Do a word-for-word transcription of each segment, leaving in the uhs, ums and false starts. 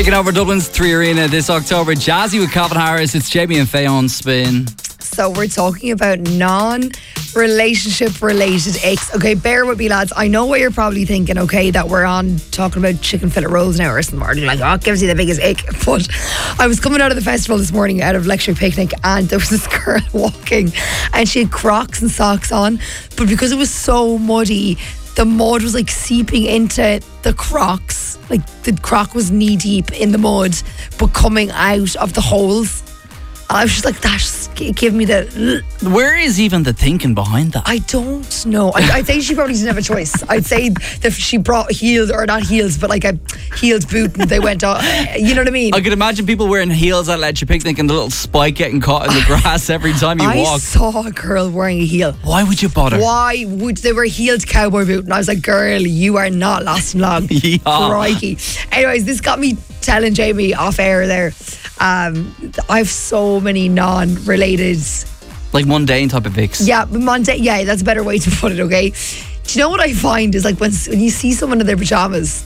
Taking over Dublin's Three Arena this October. Jazzy with Calvin Harris. It's Jamie and Faye on Spin. So we're talking about non-relationship related icks. Okay, bear with me, lads. I know what you're probably thinking, okay, that we're on talking about chicken fillet rolls now or something. Or like, oh, it gives you the biggest ick. But I was coming out of the festival this morning, out of Lecture Picnic, and there was this girl walking and she had Crocs and socks on. But because it was so muddy, the mud was like seeping into the Crocs. Like the Croc was knee deep in the mud, but coming out of the holes. And I was just like, that's give me the. Where is even the thinking behind that? I don't know. I, I'd say she probably didn't have a choice. I'd say that she brought heels, or not heels, but like a heeled boot, and they went on. You know what I mean? I could imagine people wearing heels at Lecture Picnic and the little spike getting caught in the grass every time you I walk. I saw a girl wearing a heel. Why would you bother? Why would they wear a heeled cowboy boot? And I was like, girl, you are not lasting long. Yeah. Crikey. Anyways, this got me telling Jamie off air there. Um, I have so many non-related, like mundane type of icks. Yeah, mundane. Yeah, that's a better way to put it. Okay. Do you know what I find is like when when you see someone in their pajamas?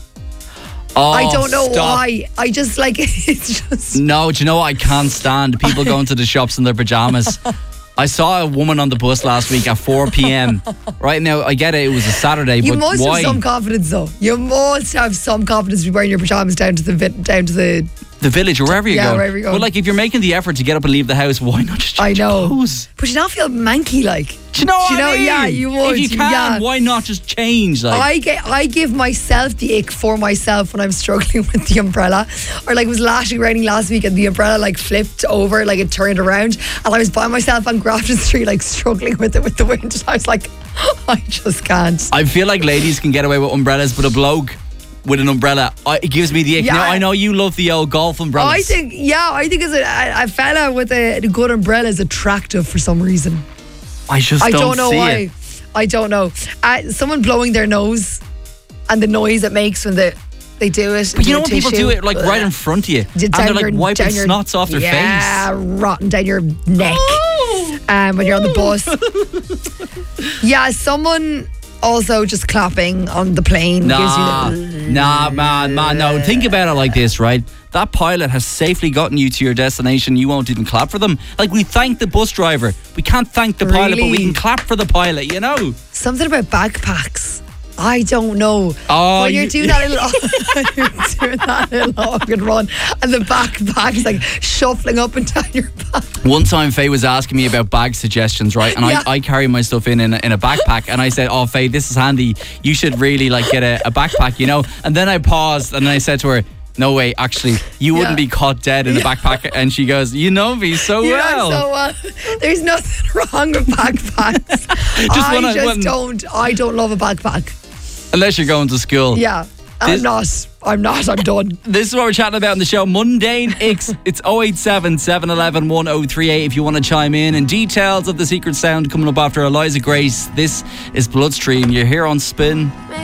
Oh, I don't know stop. why. I just like it's just. No, do you know what I can't stand? People going to the shops in their pajamas. I saw a woman on the bus last week at four p.m. Right now, I get it, it was a Saturday, you but must why? have some confidence, though. You must have some confidence to be wearing your pajamas down to the vi- down to the the village or wherever you yeah, go. wherever you go. But like, if you're making the effort to get up and leave the house, why not just change I know. clothes? But you not feel manky, like. Do you know what Do you know? I mean? Yeah, you would. If you can, yeah. why not just change? Like, I get, I give myself the ick for myself when I'm struggling with the umbrella, or like it was lashing raining last week and the umbrella like flipped over, like it turned around, and I was by myself on Grafton Street, like struggling with it with the wind. And I was like, I just can't. I feel like ladies can get away with umbrellas, but a bloke with an umbrella, I, it gives me the ick. Yeah. Now, I know you love the old golf umbrellas. I think, yeah, I think as a, a, a fella with a, a good umbrella is attractive for some reason. I just I don't, don't know see why. it. I don't know. Uh, someone blowing their nose and the noise it makes when they they do it. But you know when when people do it like right in front of you, and they're like wiping your, snots off their yeah, face. Yeah, rotting down your neck. Um, when you're on the bus. Yeah, someone also just clapping on the plane. Nah, gives you the, nah, man, man, no. Think about it like this, right? That pilot has safely gotten you to your destination. You won't even clap for them. Like, we thank the bus driver. We can't thank the pilot, but we can clap for the pilot, you know? Something about backpacks. I don't know. Oh, when you're you, doing that little, you're doing that little log and run, and the backpack is like shuffling up and down your back. One time Faye was asking me about bag suggestions, right? And yeah. I, I carry my stuff in in a, in a backpack, and I said, oh, Faye, this is handy. You should really like get a, a backpack, you know? And then I paused and I said to her, no way, actually, you yeah. wouldn't be caught dead in a backpack. And she goes, you know me so you well. Know so well. There's nothing wrong with backpacks. just I when I, just when, don't. I don't love a backpack. Unless you're going to school. Yeah, This, I'm not. I'm not. I'm done. This is what we're chatting about on the show. Mundane icks. It's oh eight seven, seven one one, one oh three eight if you want to chime in. And details of the secret sound coming up after Eliza Grace. This is Bloodstream. You're here on Spin.